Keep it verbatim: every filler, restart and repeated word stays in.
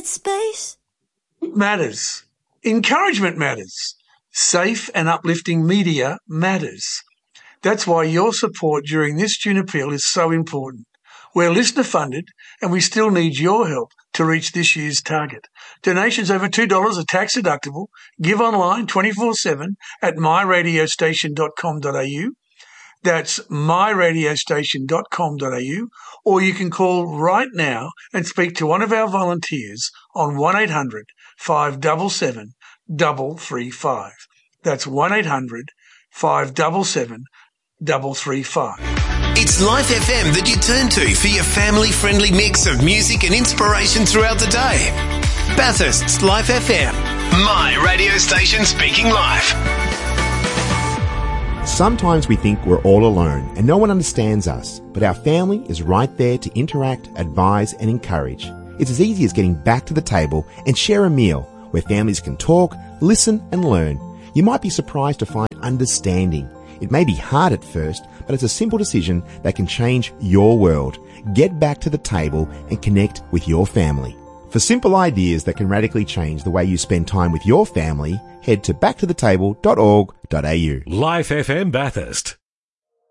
space? Matters. Encouragement matters. Safe and uplifting media matters. That's why your support during this June appeal is so important. We're listener funded and we still need your help to reach this year's target. Donations over two dollars are tax deductible. Give online twenty-four seven at my radio station dot com dot a u. That's my radio station dot com dot a u. Or you can call right now and speak to one of our volunteers on one eight hundred five seven seven three three five. That's one eight hundred five seven seven three three five. It's Life F M that you turn to for your family-friendly mix of music and inspiration throughout the day. Bathurst's Life F M, my radio station speaking life. Sometimes we think we're all alone and no one understands us, but our family is right there to interact, advise and encourage. It's as easy as getting back to the table and share a meal where families can talk, listen and learn. You might be surprised to find understanding. It may be hard at first, but it's a simple decision that can change your world. Get back to the table and connect with your family. For simple ideas that can radically change the way you spend time with your family, head to back to the table dot org dot a u. Life F M Bathurst.